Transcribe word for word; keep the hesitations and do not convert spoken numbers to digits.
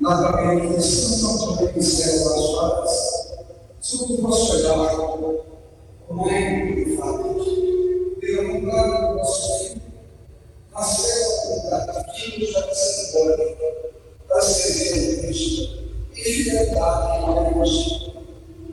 também começamos a conhecer as histórias sobre o nosso olhar como lembro de fato. Pelo contrário do nosso filho, nasceu a comunidade de filhos da Assembleia, da Cerveja de Cristo e fidelidade ao Evangelho.